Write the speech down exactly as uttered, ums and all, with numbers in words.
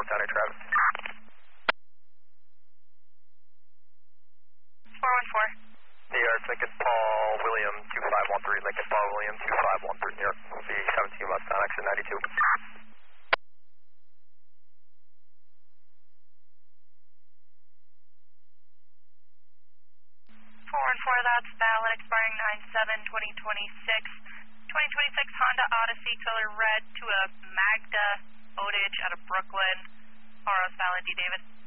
County traffic. four one four. New York, Lincoln Paul William two five one three, Lincoln Paul William two five one three, New York, V seventeen westbound, exit ninety-two. four one four, that's valid, expiring nine seven twenty twenty-six. twenty twenty-six Honda Odyssey, color red, to a Magda Otage out of Brooklyn. R O's valid, D. David.